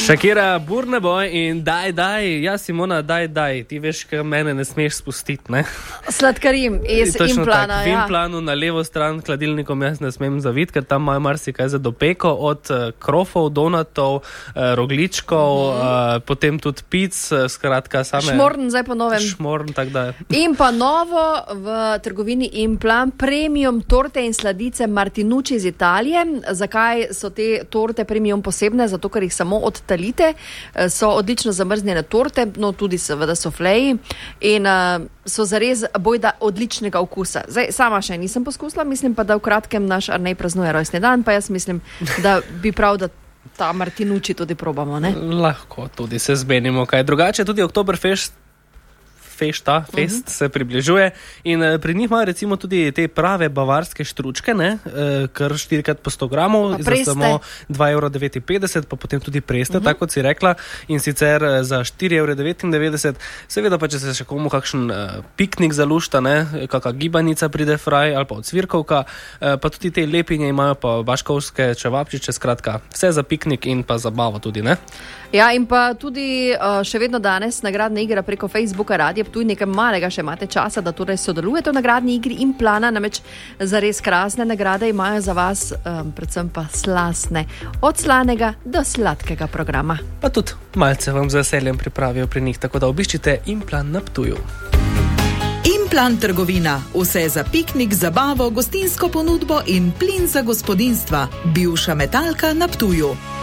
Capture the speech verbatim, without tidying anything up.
Shakira, Burna Boy in daj, daj. Ja, Simona, daj, daj. Ti veš, kaj mene ne smeš spustiti, ne? Sladkarim iz Implana, tak, ja. V Implanu na levo stran hladilnikom jaz ne smem zaviti, ker tam imajo marsikaj za dopeko, od uh, krofov, donatov, uh, rogličkov, mm. uh, potem tudi pic, uh, skratka same... Šmorn, zdaj po novem. Šmorn, tak da. In pa novo v trgovini Implan, premium torte in sladice Martinucci iz Italije. Zakaj so te torte premium posebne? Zato, ker jih samo odtalite. So odlično zamrznjene torte, no tudi seveda sofleji in uh, so zares bojda odličnega okusa. Zdaj, sama še nisem poskusila, mislim pa, da v kratkem naš Arnej praznuje rojstni dan, pa jaz mislim, da bi prav, da ta Martinucci tudi probamo, ne? Lahko tudi se zmenimo, kaj drugače, tudi Oktoberfest Fešta, fest uh-huh. se približuje in uh, pri njih imajo recimo tudi te prave bavarske štručke, ne, uh, kar štirikrat po sto gramov, za samo dva evra devetinpetdeset, pa potem tudi preste, uh-huh. tako kot si rekla, in sicer uh, za štiri evre devetindevetdeset, seveda pa, če se še komu kakšen uh, piknik zalušta, ne, kakšna gibanica pride fraj, ali pa odsvirkovka, uh, pa tudi te lepinje imajo pa baškovske čevapčiče, skratka, vse za piknik in pa zabavo tudi, ne. Ja, in pa tudi uh, še vedno danes nagradna igra preko Facebooka Radia Ptuj, nekaj malega še imate časa, da torej sodelujete v nagradni igri Implana, namreč za res krasne nagrade imajo za vas, um, predvsem pa slastne, od slanega do sladkega programa. Pa tudi malce vam z veseljem pripravijo pri njih, tako da obiščite Implan na Ptuju. Implan trgovina, vse za piknik, zabavo, gostinsko ponudbo in plin za gospodinstva. Bivša metalka na Ptuju.